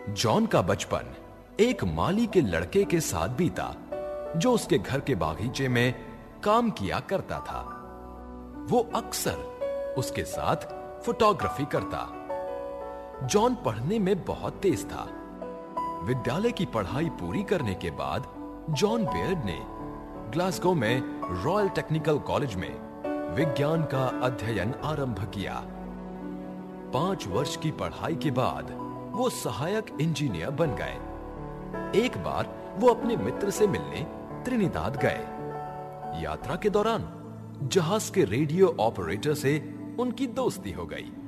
John का बचपन एक माली के लड़के के साथ बीता जो उसके घर के बागीचे में काम किया करता था। वो अक्सर उसके साथ फोटोग्राफी करता। जॉन पढ़ने में बहुत तेज था। विद्यालय की पढ़ाई पूरी करने के बाद जॉन बेयर्ड ने ग्लासगो में रॉयल टेक्निकल कॉलेज में विज्ञान का अध्ययन आरंभ किया। 5 वर्ष की पढ़ाई के बाद वो सहायक इंजीनियर बन गए। एक बार वो अपने मित्र से मिलने त्रिनिदाद गए। यात्रा के दौरान जहाज के रेडियो ऑपरेटर से उनकी दोस्ती हो गई।